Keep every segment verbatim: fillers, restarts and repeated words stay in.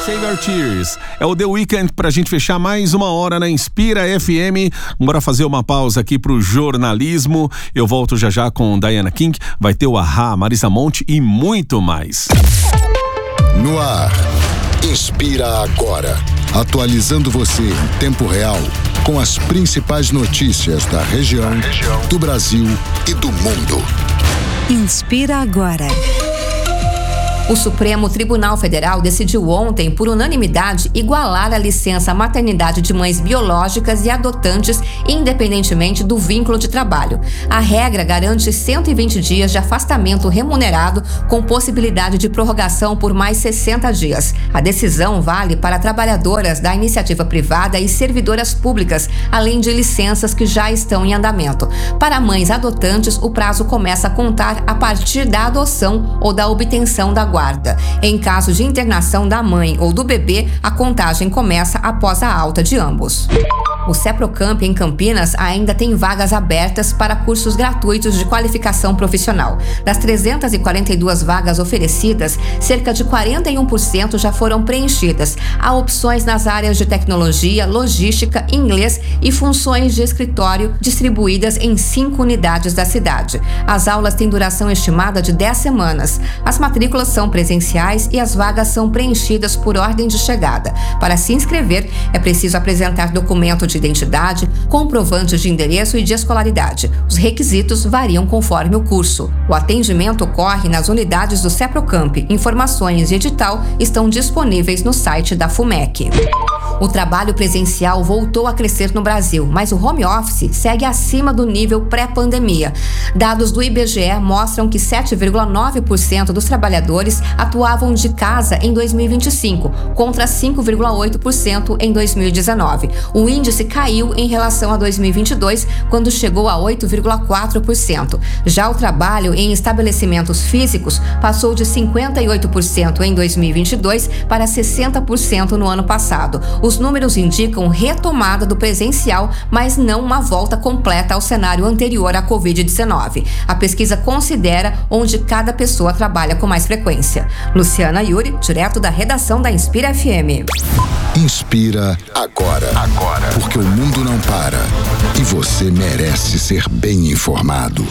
Save Our Tears. É o The Weeknd pra gente fechar mais uma hora na Inspira F M. Bora fazer uma pausa aqui pro jornalismo. Eu volto já já com Diana King. Vai ter o A-ha, Marisa Monte e muito mais. No ar, Inspira Agora. Atualizando você em tempo real com as principais notícias da região, do Brasil e do mundo. Inspira Agora. O Supremo Tribunal Federal decidiu ontem, por unanimidade, igualar a licença maternidade de mães biológicas e adotantes, independentemente do vínculo de trabalho. A regra garante cento e vinte dias de afastamento remunerado, com possibilidade de prorrogação por mais sessenta dias. A decisão vale para trabalhadoras da iniciativa privada e servidoras públicas, além de licenças que já estão em andamento. Para mães adotantes, o prazo começa a contar a partir da adoção ou da obtenção da guarda. Em caso de internação da mãe ou do bebê, a contagem começa após a alta de ambos. O Seprocamp em Campinas ainda tem vagas abertas para cursos gratuitos de qualificação profissional. Das trezentas e quarenta e duas vagas oferecidas, cerca de quarenta e um por cento já foram preenchidas. Há opções nas áreas de tecnologia, logística, inglês e funções de escritório distribuídas em cinco unidades da cidade. As aulas têm duração estimada de dez semanas. As matrículas são presenciais e as vagas são preenchidas por ordem de chegada. Para se inscrever, é preciso apresentar documento de de identidade, comprovantes de endereço e de escolaridade. Os requisitos variam conforme o curso. O atendimento ocorre nas unidades do Seprocamp. Informações e edital estão disponíveis no site da FUMEC. O trabalho presencial voltou a crescer no Brasil, mas o home office segue acima do nível pré-pandemia. Dados do I B G E mostram que sete vírgula nove por cento dos trabalhadores atuavam de casa em dois mil e vinte e cinco, contra cinco vírgula oito por cento em dois mil e dezenove. O índice caiu em relação a dois mil e vinte e dois, quando chegou a oito vírgula quatro por cento. Já o trabalho em estabelecimentos físicos passou de cinquenta e oito por cento em dois mil e vinte e dois para sessenta por cento no ano passado. Os números indicam retomada do presencial, mas não uma volta completa ao cenário anterior à covid dezenove. A pesquisa considera onde cada pessoa trabalha com mais frequência. Luciana Yuri, direto da redação da Inspira F M. Inspira agora. Agora. Porque o mundo não para. E você merece ser bem informado.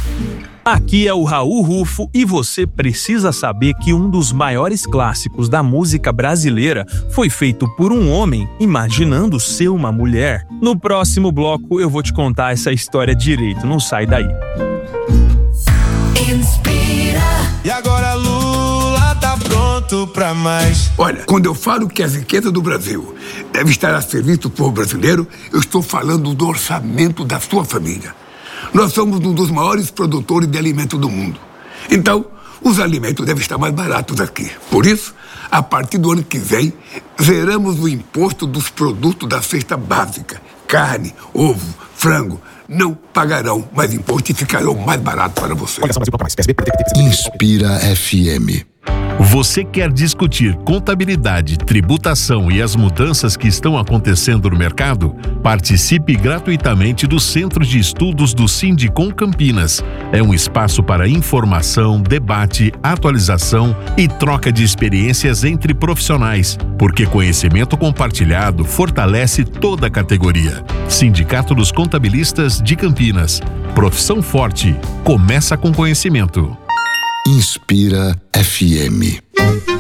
Aqui é o Raul Rufo e você precisa saber que um dos maiores clássicos da música brasileira foi feito por um homem imaginando ser uma mulher. No próximo bloco eu vou te contar essa história direito, não sai daí. Inspira. E agora Lula tá pronto pra mais. Olha, quando eu falo que a riqueza do Brasil deve estar a serviço do povo brasileiro, eu estou falando do orçamento da sua família. Nós somos um dos maiores produtores de alimento do mundo. Então, os alimentos devem estar mais baratos aqui. Por isso, a partir do ano que vem, zeramos o imposto dos produtos da cesta básica. Carne, ovo, frango, não pagarão mais imposto e ficarão mais baratos para você. Inspira F M. Você quer discutir contabilidade, tributação e as mudanças que estão acontecendo no mercado? Participe gratuitamente do Centro de Estudos do Sindicom Campinas. É um espaço para informação, debate, atualização e troca de experiências entre profissionais, porque conhecimento compartilhado fortalece toda a categoria. Sindicato dos Contabilistas de Campinas. Profissão forte. Começa com conhecimento. Inspira F M.